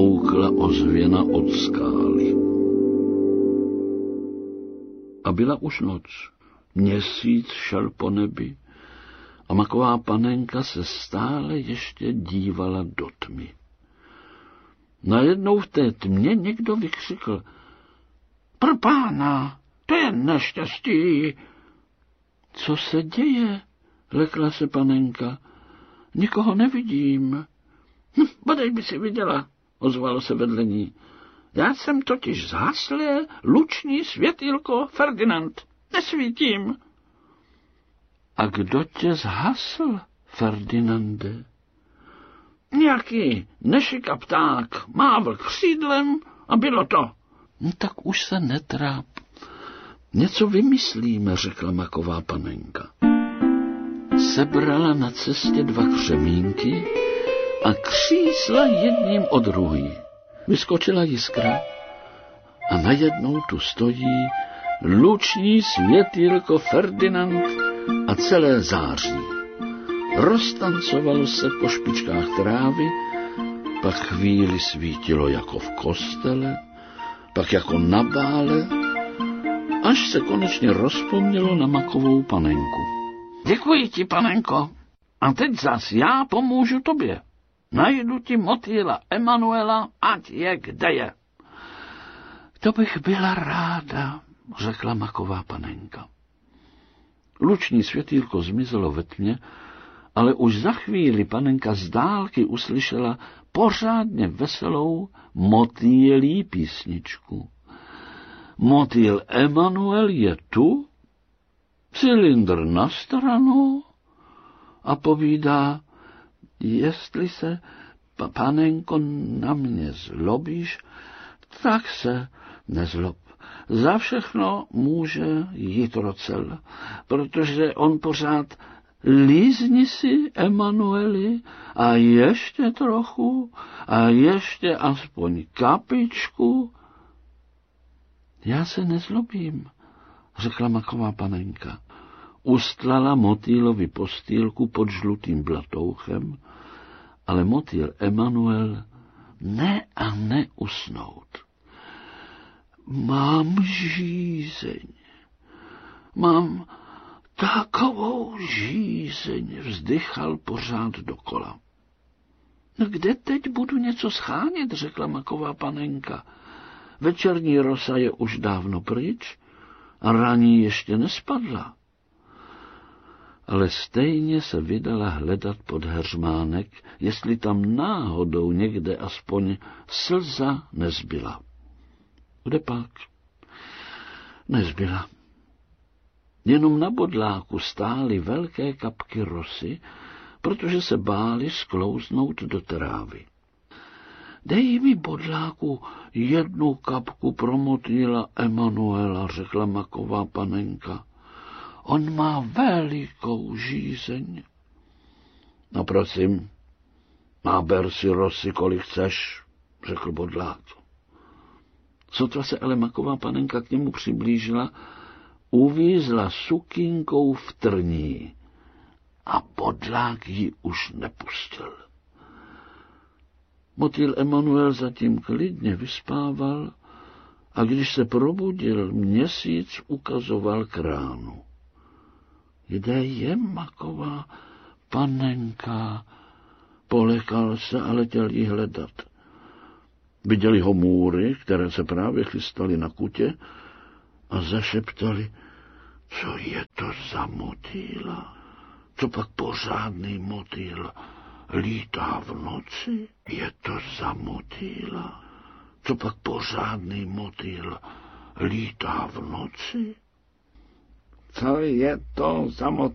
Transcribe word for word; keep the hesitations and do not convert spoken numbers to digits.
zhoukla ozvěna od skály. A byla už noc. Měsíc šel po nebi a maková panenka se stále ještě dívala do tmy. Najednou v té tmě někdo vykřikl: Prpána, to je neštěstí. Co se děje? Lekla se panenka. Nikoho nevidím. Hm, bodej by si viděla, ozvalo se vedle ní. Já jsem totiž zhaslé luční světýlko Ferdinand. Nesvítím. A kdo tě zhasl, Ferdinande? Nějaký nešika pták mávl křídlem a bylo to. No tak už se netráp. Něco vymyslíme, řekla maková panenka. Sebrala na cestě dva křemínky a křísla jedním od druhý. Vyskočila jiskra a najednou tu stojí luční světýlko Ferdinand a celé září. Roztancovalo se po špičkách trávy, pak chvíli svítilo jako v kostele, pak jako na bále, až se konečně rozpomnělo na makovou panenku. Děkuji ti, panenko, a teď zas já pomůžu tobě. Najdu ti motýla Emanuela, ať je kde je. To bych byla ráda, řekla maková panenka. Luční světýlko zmizelo ve tmě, ale už za chvíli panenka z dálky uslyšela pořádně veselou motýlí písničku. Motýl Emanuel je tu, cylindr na stranu a povídá: jestli se, panenko, na mě zlobíš, tak se nezlob. Za všechno může jít Rocel, protože on pořád lízni si, Emanueli, a ještě trochu, a ještě aspoň kapičku. Já se nezlobím, řekla maková panenka. Ustlala motýlovi postýlku pod žlutým blatouchem, ale motýl Emanuel ne a ne usnout. Mám žízeň, mám takovou žízeň, vzdychal pořád dokola. No kde teď budu něco schánět, řekla maková panenka. Večerní rosa je už dávno pryč a raní ještě nespadla. Ale stejně se vydala hledat pod heřmánek, jestli tam náhodou někde aspoň slza nezbyla. Kde pak? Nezbyla. Jenom na bodláku stály velké kapky rosy, protože se báli sklouznout do trávy. Dej mi, bodláku, jednu kapku pro motýla Emanuela, řekla maková panenka. On má velikou žízeň. No prosím, náber si rosy, kolik chceš, řekl bodlák. Sotva se ale maková panenka k němu přiblížila, uvízla sukínkou v trní a bodlák ji už nepustil. Motýl Emanuel zatím klidně vyspával a když se probudil, měsíc ukazoval k ránu. Kde je maková panenka? Polekal se a letěl jí hledat. Viděli ho můry, které se právě chystaly na kutě a zašeptali, co je to za motýla? Co pak pořádný motýl lítá v noci? Je to za motýla? Co pak pořádný motýl lítá v noci? Co je to za motýla?